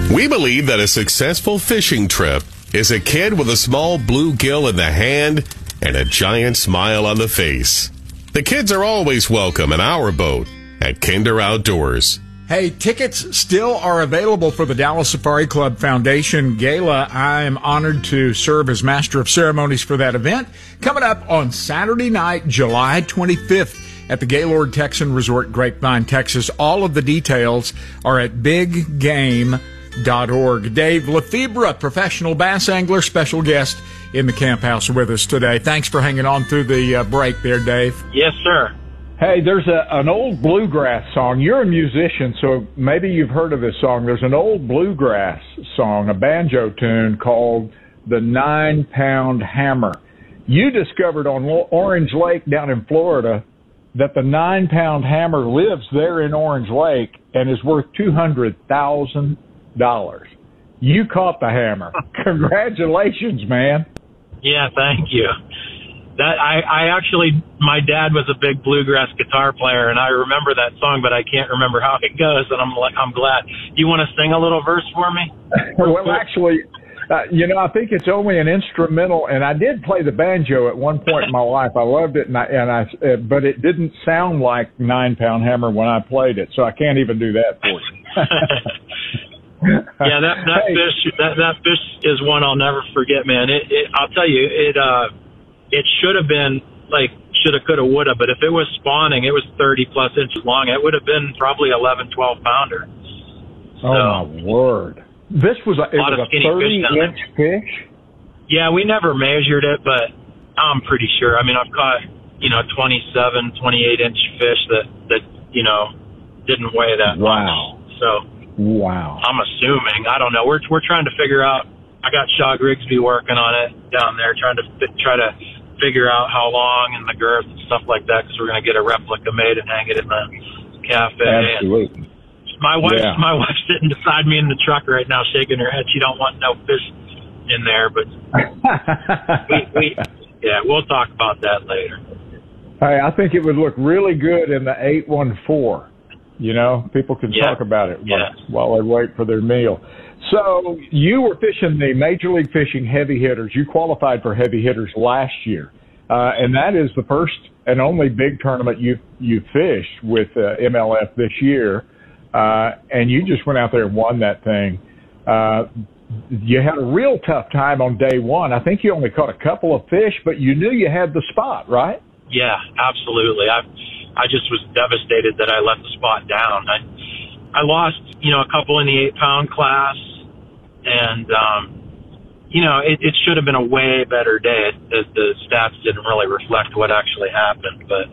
We believe that a successful fishing trip is a kid with a small bluegill in the hand and a giant smile on the face. The kids are always welcome in our boat at Kinder Outdoors. Hey, tickets still are available for the Dallas Safari Club Foundation Gala. I am honored to serve as Master of Ceremonies for that event, coming up on Saturday night, July 25th at the Gaylord Texan Resort, Grapevine, Texas. All of the details are at biggame.org. Dave Lefebvre, professional bass angler, special guest in the camp house with us today. Thanks for hanging on through the break there, Dave. Yes, sir. Hey, there's an old bluegrass song. You're a musician, so maybe you've heard of this song. There's an old bluegrass song, a banjo tune called The 9-Pound Hammer. You discovered on Orange Lake down in Florida that the 9-Pound Hammer lives there in Orange Lake and is worth $200,000. You caught the hammer. Congratulations, man. Yeah, thank you. I actually, my dad was a big bluegrass guitar player, and I remember that song, but I can't remember how it goes, and I'm glad. You want to sing a little verse for me? Well, actually, I think it's only an instrumental, and I did play the banjo at one point in my life. I loved it, but it didn't sound like 9-Pound Hammer when I played it, so I can't even do that for you. Yeah, that fish is one I'll never forget, man. I'll tell you, it should have been like shoulda, coulda, woulda, but if it was spawning, it was 30 plus inches long. It would have been probably 11, 12 pounder. So, oh my word! This was a 30-inch fish. Yeah, we never measured it, but I'm pretty sure. I mean, I've caught 27, 28-inch fish that didn't weigh that much. So. Wow. I'm assuming. I don't know. We're trying to figure out. I got Shaw Grigsby working on it down there, trying to figure out how long and the girth and stuff like that, because we're going to get a replica made and hang it in the cafe. Absolutely. And my wife's sitting beside me in the truck right now, shaking her head. She don't want no fish in there, but we'll talk about that later. Hey, I think it would look really good in the 814. People can talk about it while they wait for their meal. So you were fishing the Major League Fishing Heavy Hitters. You qualified for Heavy Hitters last year, and that is the first and only big tournament you fished with MLF this year. And you just went out there and won that thing. You had a real tough time on day one. I think you only caught a couple of fish, but you knew you had the spot, right? Yeah, absolutely. I just was devastated that I let the spot down. I lost, a couple in the 8-pound class, and, it should have been a way better day. The stats didn't really reflect what actually happened, but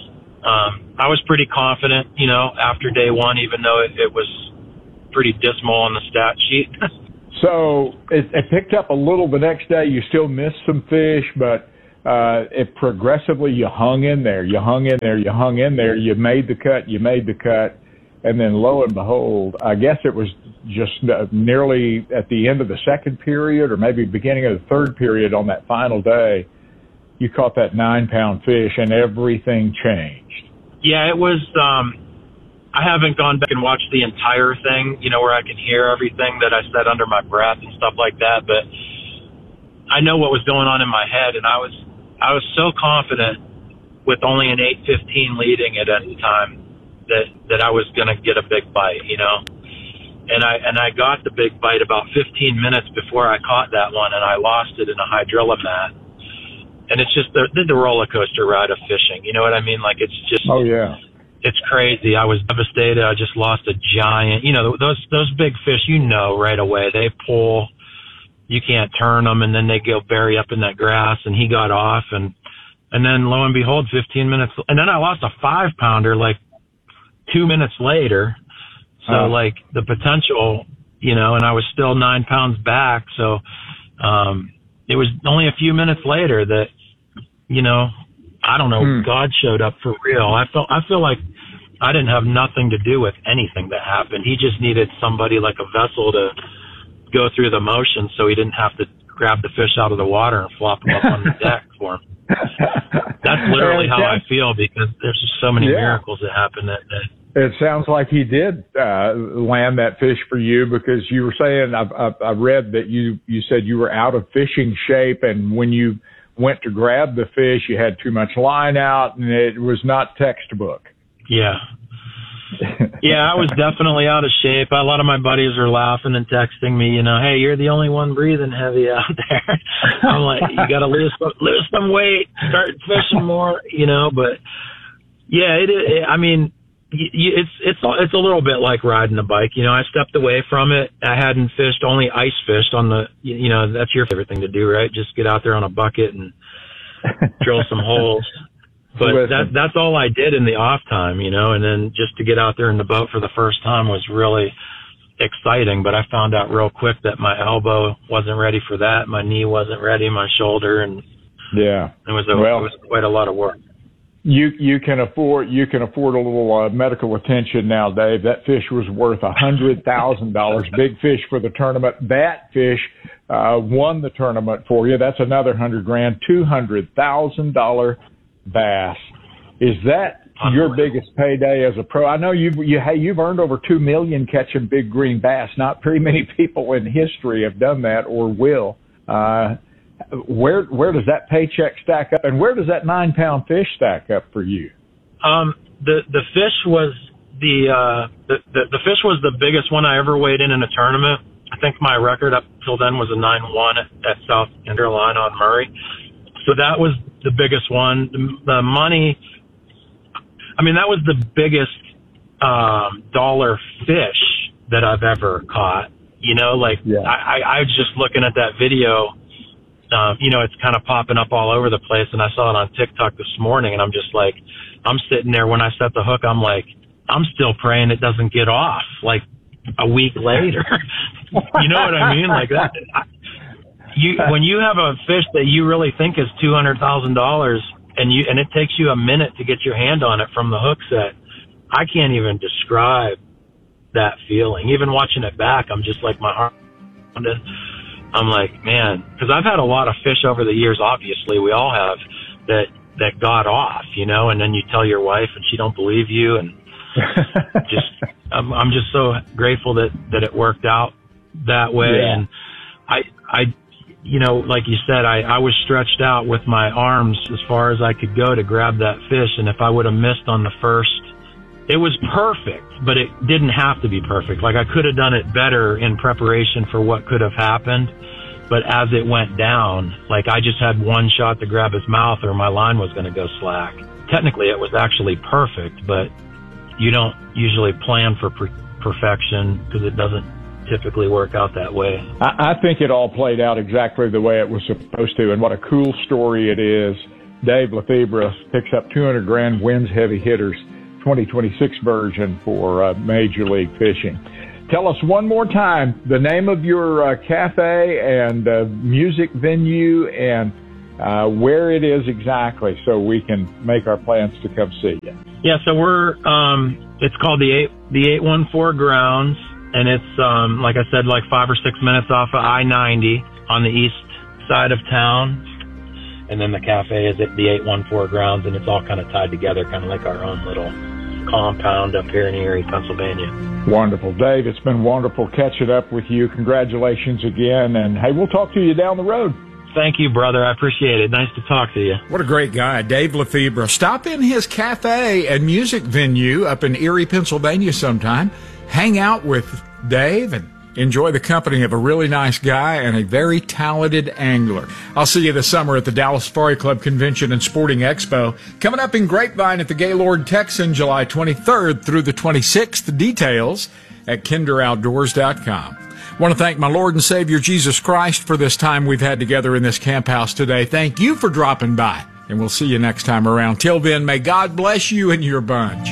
I was pretty confident, after day one, even though it was pretty dismal on the stat sheet. So it picked up a little the next day. You still missed some fish, but it progressively, you hung in there, you made the cut, and then lo and behold, I guess it was just nearly at the end of the second period or maybe beginning of the third period on that final day, you caught that 9-pound fish and everything changed. Yeah, it was, I haven't gone back and watched the entire thing, where I can hear everything that I said under my breath and stuff like that, but I know what was going on in my head, and I was so confident with only an 8:15 leading it at the time that I was going to get a big bite, and I got the big bite about 15 minutes before I caught that one, and I lost it in a hydrilla. And it's just the roller coaster ride of fishing. You know what I mean? Like, it's just, oh yeah, it's crazy. I was devastated. I just lost a giant, those big fish, right away, they pull. You can't turn them, and then they go bury up in that grass, and he got off, and then lo and behold, 15 minutes, and then I lost a 5-pounder like 2 minutes later. So like the potential, and I was still 9 pounds back. So, it was only a few minutes later that, I don't know, God showed up for real. I feel like I didn't have nothing to do with anything that happened. He just needed somebody like a vessel to go through the motions so he didn't have to grab the fish out of the water and flop them up on the deck for him. That's literally how I feel, because there's just so many miracles that happen that It sounds like he did land that fish for you, because you were saying, I read that you said you were out of fishing shape, and when you went to grab the fish, you had too much line out, and it was not textbook. Yeah. Yeah, I was definitely out of shape. A lot of my buddies are laughing and texting me, hey, you're the only one breathing heavy out there. I'm like, you got to lose some weight, start fishing more, but yeah, I mean, it's a little bit like riding a bike. I stepped away from it. I hadn't fished, only ice fished on the, that's your favorite thing to do, right? Just get out there on a bucket and drill some holes. But that's all I did in the off time, and then just to get out there in the boat for the first time was really exciting. But I found out real quick that my elbow wasn't ready for that. My knee wasn't ready, my shoulder, and it was quite a lot of work. You can afford a little medical attention now, Dave. That fish was worth $100,000. Big fish for the tournament. That fish won the tournament for you. That's another $100,000, $200,000 bass. Is that your biggest payday as a pro? I know you've earned over $2 million catching big green bass. Not very many people in history have done that or will. Where does that paycheck stack up, and where does that 9-pound fish stack up for you? The fish was the fish was the biggest one I ever weighed in a tournament. I think my record up till then was a 9-1 at South Carolina on Murray. So that was the biggest one. The money, I mean, that was the biggest dollar fish that I've ever caught. I was just looking at that video. It's kind of popping up all over the place, and I saw it on TikTok this morning, and I'm just like, I'm sitting there when I set the hook, I'm like, I'm still praying it doesn't get off like a week later. You know what I mean? Like that. When you have a fish that you really think is $200,000 and it takes you a minute to get your hand on it from the hook set, I can't even describe that feeling. Even watching it back, I'm just like, my heart. I'm like, man, because I've had a lot of fish over the years. Obviously, we all have that got off, and then you tell your wife and she don't believe you, and I'm just so grateful that it worked out that way. Yeah. And I like you said, I was stretched out with my arms as far as I could go to grab that fish. And if I would have missed on the first, it was perfect, but it didn't have to be perfect. Like I could have done it better in preparation for what could have happened. But as it went down, like I just had one shot to grab his mouth or my line was going to go slack. Technically, it was actually perfect, but you don't usually plan for perfection because it doesn't typically work out that way. I think it all played out exactly the way it was supposed to, and what a cool story it is. Dave Lefebvre picks up $200,000, wins Heavy Hitters 2026 version for Major League Fishing. Tell us one more time the name of your cafe and music venue and where it is exactly, so we can make our plans to come see you. Yeah, so we're it's called the 814 Grounds, and it's like I said, like 5 or 6 minutes off of I-90 on the east side of town. And then the cafe is at the 814 Grounds, and it's all kind of tied together, kind of like our own little compound up here in Erie, Pennsylvania. Wonderful. Dave, it's been wonderful catching up with you. Congratulations again, and hey, we'll talk to you down the road. Thank you, brother. I appreciate it. Nice to talk to you. What a great guy, Dave Lefebvre. Stop in his cafe and music venue up in Erie, Pennsylvania sometime. Hang out with Dave and enjoy the company of a really nice guy and a very talented angler. I'll see you this summer at the Dallas Safari Club Convention and Sporting Expo. Coming up in Grapevine at the Gaylord Texan, July 23rd through the 26th. Details at kinderoutdoors.com. I want to thank my Lord and Savior Jesus Christ for this time we've had together in this camp house today. Thank you for dropping by, and we'll see you next time around. Till then, may God bless you and your bunch.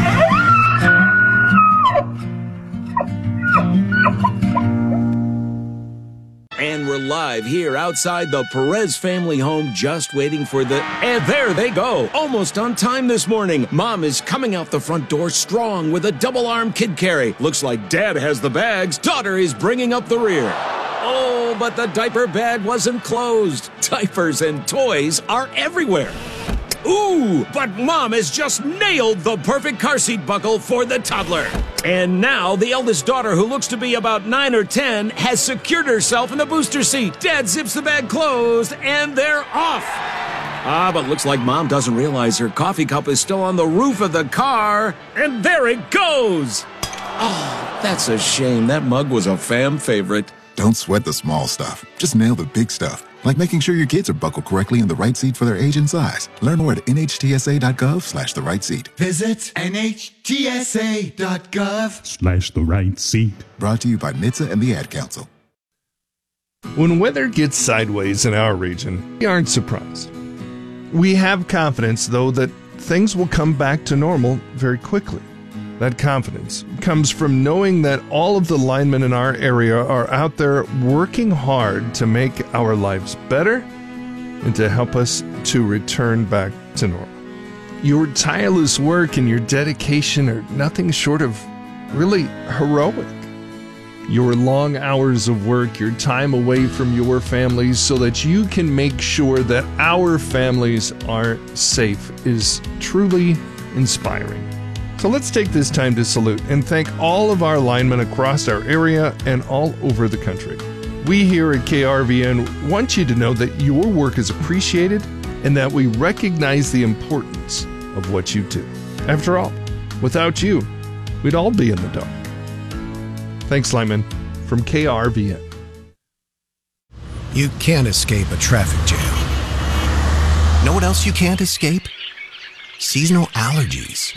And we're live here outside the Perez family home, just waiting for and there they go, almost on time this morning. Mom is coming out the front door strong with a double-arm kid carry. Looks like Dad has the bags. Daughter is bringing up the rear. Oh, but the diaper bag wasn't closed. Diapers and toys are everywhere. Ooh, but Mom has just nailed the perfect car seat buckle for the toddler. And now the eldest daughter, who looks to be about 9 or 10, has secured herself in the booster seat. Dad zips the bag closed, and they're off. But looks like Mom doesn't realize her coffee cup is still on the roof of the car, and there it goes. Oh, that's a shame. That mug was a fam favorite. Don't sweat the small stuff. Just nail the big stuff, like making sure your kids are buckled correctly in the right seat for their age and size. Learn more at nhtsa.gov/the right seat. Visit nhtsa.gov/the right seat. Brought to you by NHTSA and the Ad Council. When weather gets sideways in our region, we aren't surprised. We have confidence, though, that things will come back to normal very quickly. That confidence comes from knowing that all of the linemen in our area are out there working hard to make our lives better and to help us to return back to normal. Your tireless work and your dedication are nothing short of really heroic. Your long hours of work, your time away from your families so that you can make sure that our families are safe is truly inspiring. So let's take this time to salute and thank all of our linemen across our area and all over the country. We here at KRVN want you to know that your work is appreciated and that we recognize the importance of what you do. After all, without you, we'd all be in the dark. Thanks, linemen, from KRVN. You can't escape a traffic jam. Know what else you can't escape? Seasonal allergies.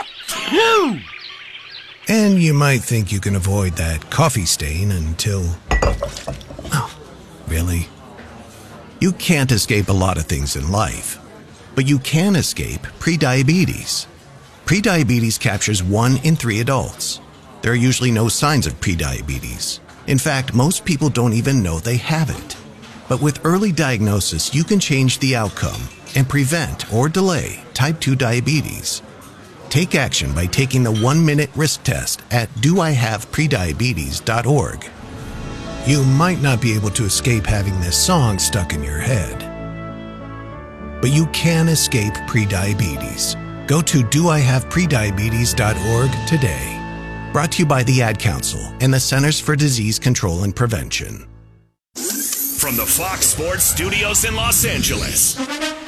And you might think you can avoid that coffee stain until... Oh, really? You can't escape a lot of things in life, but you can escape prediabetes. Prediabetes captures 1 in 3 adults. There are usually no signs of prediabetes. In fact, most people don't even know they have it. But with early diagnosis, you can change the outcome and prevent or delay type 2 diabetes. Take action by taking the 1-minute risk test at doihaveprediabetes.org. You might not be able to escape having this song stuck in your head, but you can escape prediabetes. Go to doihaveprediabetes.org today. Brought to you by the Ad Council and the Centers for Disease Control and Prevention. From the Fox Sports Studios in Los Angeles,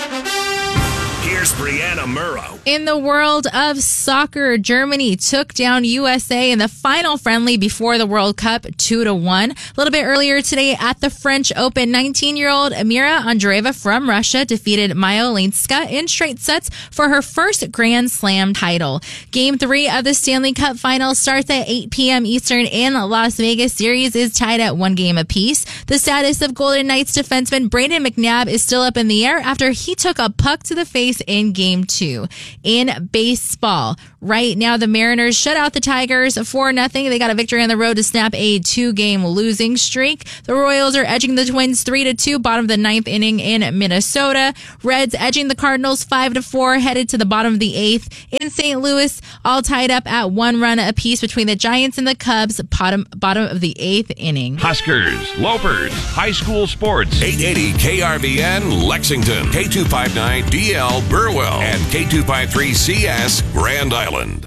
here's Brianna Murrow. In the world of soccer, Germany took down USA in the final friendly before the World Cup 2-1. A little bit earlier today at the French Open, 19-year-old Amira Andreeva from Russia defeated Maya Olinska in straight sets for her first Grand Slam title. Game 3 of the Stanley Cup final starts at 8 p.m. Eastern in Las Vegas. Series is tied at 1 game apiece. The status of Golden Knights defenseman Brayden McNabb is still up in the air after he took a puck to the face in Game 2. In baseball, right now the Mariners shut out the Tigers 4-0. They got a victory on the road to snap a 2-game losing streak. The Royals are edging the Twins 3-2, bottom of the 9th inning in Minnesota. Reds edging the Cardinals 5-4, headed to the bottom of the 8th. In St. Louis, all tied up at 1 run apiece between the Giants and the Cubs, bottom of the 8th inning. Huskers, Lopers, high school sports. 880 KRVN Lexington, K259DL Burwell, and K253CS Grand Island.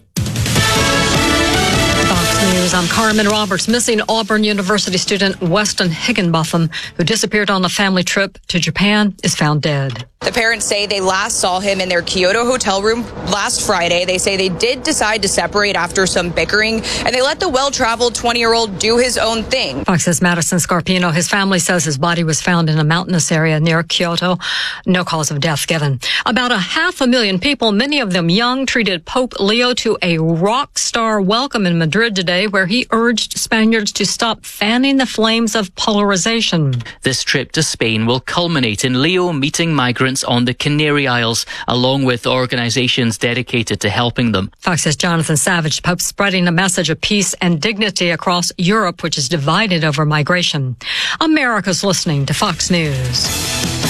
Fox News, I'm Carmen Roberts. Missing Auburn University student Weston Higginbotham, who disappeared on a family trip to Japan, is found dead. The parents say they last saw him in their Kyoto hotel room last Friday. They say they did decide to separate after some bickering, and they let the well-traveled 20-year-old do his own thing. Fox's Madison Scarpino, his family says his body was found in a mountainous area near Kyoto. No cause of death given. About 500,000 people, many of them young, treated Pope Leo to a rock star welcome in Madrid today, where he urged Spaniards to stop fanning the flames of polarization. This trip to Spain will culminate in Leo meeting migrants on the Canary Isles, along with organizations dedicated to helping them. Fox's Jonathan Savage, Pope spreading a message of peace and dignity across Europe, which is divided over migration. America's listening to Fox News.